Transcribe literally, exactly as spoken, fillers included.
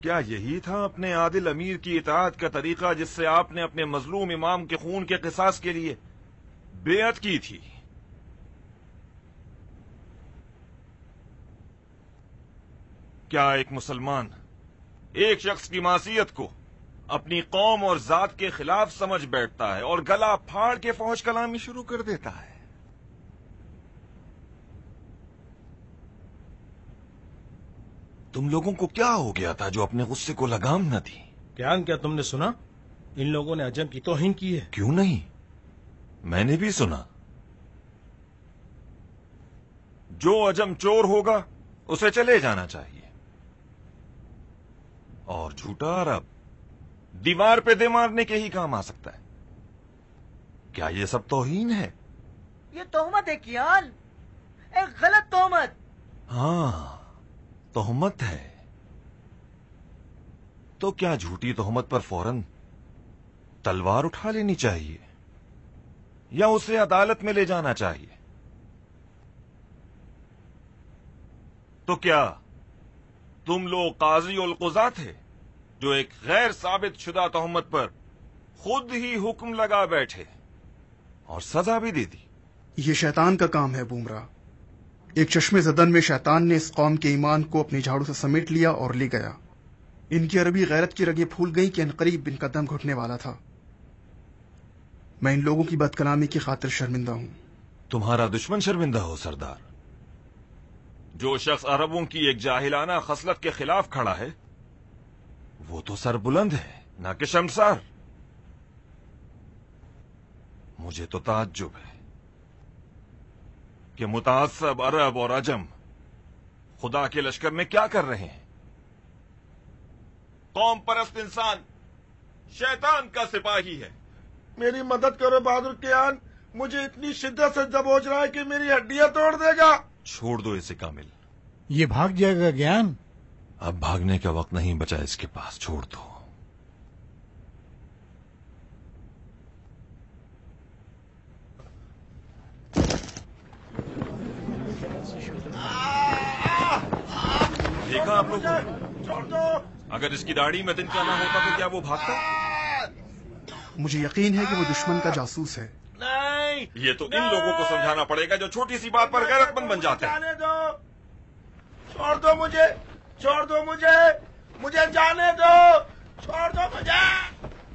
کیا یہی تھا اپنے عادل امیر کی اطاعت کا طریقہ جس سے آپ نے اپنے مظلوم امام کے خون کے قصاص کے لیے بیعت کی تھی؟ کیا ایک مسلمان ایک شخص کی معصیت کو اپنی قوم اور ذات کے خلاف سمجھ بیٹھتا ہے اور گلا پھاڑ کے فوج کلامی شروع کر دیتا ہے؟ تم لوگوں کو کیا ہو گیا تھا جو اپنے غصے کو لگام نہ دی؟ کیان، کیا تم نے سنا ان لوگوں نے عجم کی توہین کی ہے؟ کیوں نہیں، میں نے بھی سنا۔ جو عجم چور ہوگا اسے چلے جانا چاہیے، اور جھوٹا عرب دیوار پہ دے مارنے کے ہی کام آ سکتا ہے۔ کیا یہ سب توہین ہے؟ یہ تہمت ہے کیان، ایک غلط تہمت۔ ہاں، تہمت ہے۔ تو کیا جھوٹی تہمت پر فوراً تلوار اٹھا لینی چاہیے یا اسے عدالت میں لے جانا چاہیے؟ تو کیا تم لوگ قاضی القضاء تھے جو ایک غیر ثابت شدہ تہمت پر خود ہی حکم لگا بیٹھے اور سزا بھی دے دی؟ یہ شیطان کا کام ہے بومرا۔ ایک چشمے زدن میں شیطان نے اس قوم کے ایمان کو اپنی جھاڑو سے سمیٹ لیا اور لے گیا۔ ان کی عربی غیرت کی رگیں پھول گئی کہ عنقریب ان کا دم گھٹنے والا تھا۔ میں ان لوگوں کی بد کلامی کی خاطر شرمندہ ہوں۔ تمہارا دشمن شرمندہ ہو سردار؟ جو شخص عربوں کی ایک جاہلانہ خصلت کے خلاف کھڑا ہے وہ تو سر بلند ہے نہ کہ شرمسار۔ مجھے تو تعجب ہے کہ متعصب عرب اور عجم خدا کے لشکر میں کیا کر رہے ہیں۔ قوم پرست انسان شیطان کا سپاہی ہے۔ میری مدد کرو بہادر کیان، مجھے اتنی شدت سے دبوچ رہا ہے کہ میری ہڈیاں توڑ دے گا۔ چھوڑ دو اسے کامل، یہ بھاگ جائے گا گیان۔ اب بھاگنے کا وقت نہیں بچا اس کے پاس، چھوڑ دو۔ دیکھا آپ لوگ، چھوڑ دو۔ اگر اس کی داڑھی میں دن کا نہ ہوتا تو کیا وہ بھاگتا؟ مجھے یقین ہے کہ وہ دشمن کا جاسوس ہے۔ نہیں، یہ تو ان لوگوں کو سمجھانا پڑے گا جو چھوٹی سی بات پر غیرت مند بن جاتے ہیں۔ جانے دو، چھوڑ دو مجھے، چھوڑ دو مجھے، مجھے جانے دو، چھوڑ دو مجھے۔